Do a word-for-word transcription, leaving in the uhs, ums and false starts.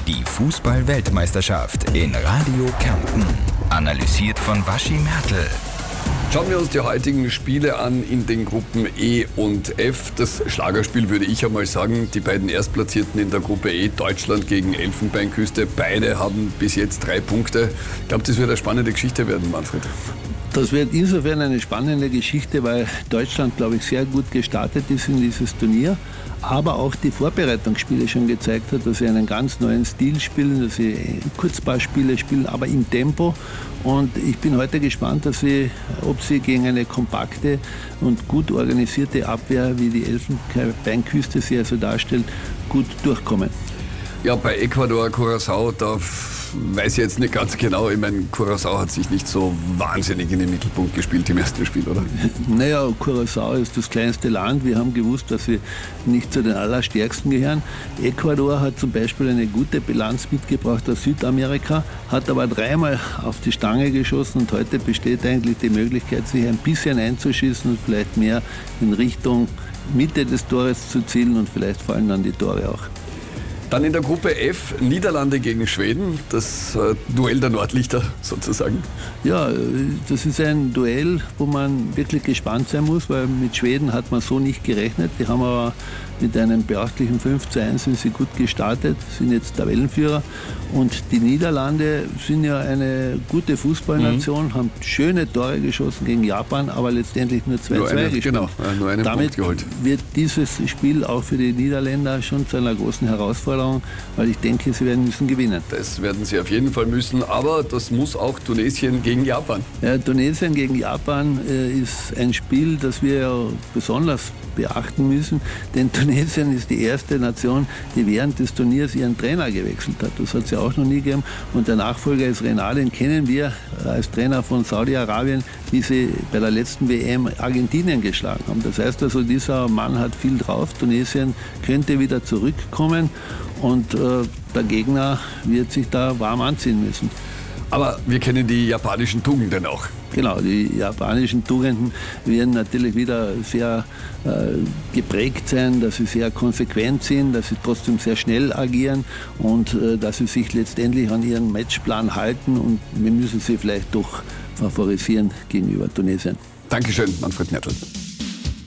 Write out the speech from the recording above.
Die Fußball-Weltmeisterschaft in Radio Kärnten. Analysiert von Waschi Mertl. Schauen wir uns die heutigen Spiele an in den Gruppen E und F. Das Schlagerspiel würde ich einmal sagen, die beiden Erstplatzierten in der Gruppe E, Deutschland gegen Elfenbeinküste, beide haben bis jetzt drei Punkte. Ich glaube, das wird eine spannende Geschichte werden, Manfred. Das wird insofern eine spannende Geschichte, weil Deutschland, glaube ich, sehr gut gestartet ist in dieses Turnier, aber auch die Vorbereitungsspiele schon gezeigt hat, dass sie einen ganz neuen Stil spielen, dass sie Kurzballspiele spielen, aber im Tempo. Und ich bin heute gespannt, dass sie, ob sie gegen eine kompakte und gut organisierte Abwehr, wie die Elfenbeinküste sie also darstellt, gut durchkommen. Ja, bei Ecuador, Curaçao, da weiß ich jetzt nicht ganz genau. Ich meine, Curaçao hat sich nicht so wahnsinnig in den Mittelpunkt gespielt im ersten Spiel, oder? Naja, Curaçao ist das kleinste Land. Wir haben gewusst, dass sie nicht zu den Allerstärksten gehören. Ecuador hat zum Beispiel eine gute Bilanz mitgebracht aus Südamerika, hat aber dreimal auf die Stange geschossen und heute besteht eigentlich die Möglichkeit, sich ein bisschen einzuschießen und vielleicht mehr in Richtung Mitte des Tores zu zielen und vielleicht fallen dann die Tore auch. Dann in der Gruppe F, Niederlande gegen Schweden, das äh, Duell der Nordlichter sozusagen. Ja, das ist ein Duell, wo man wirklich gespannt sein muss, weil mit Schweden hat man so nicht gerechnet. Die haben aber mit einem beachtlichen fünf zu eins sind sie gut gestartet, sind jetzt Tabellenführer. Und die Niederlande sind ja eine gute Fußballnation, mhm. haben schöne Tore geschossen gegen Japan, aber letztendlich nur zwei zu zwei gespielt. Genau, nur einen Damit Punkt geholt. Wird dieses Spiel auch für die Niederländer schon zu einer großen Herausforderung, weil ich denke, sie werden müssen gewinnen. Das werden sie auf jeden Fall müssen, aber das muss auch Tunesien gegen Japan. Ja, Tunesien gegen Japan äh, ist ein Spiel, das wir ja besonders beachten müssen, denn Tunesien ist die erste Nation, die während des Turniers ihren Trainer gewechselt hat. Das hat es ja auch noch nie gegeben. Und der Nachfolger ist Renal, den kennen wir als Trainer von Saudi-Arabien, wie sie bei der letzten W M Argentinien geschlagen haben. Das heißt also, dieser Mann hat viel drauf. Tunesien könnte wieder zurückkommen und äh, der Gegner wird sich da warm anziehen müssen. Aber wir kennen die japanischen Tugenden auch. Genau, die japanischen Tugenden werden natürlich wieder sehr äh, geprägt sein, dass sie sehr konsequent sind, dass sie trotzdem sehr schnell agieren und äh, dass sie sich letztendlich an ihren Matchplan halten und wir müssen sie vielleicht doch favorisieren gegenüber Tunesien. Dankeschön, Manfred Mertl.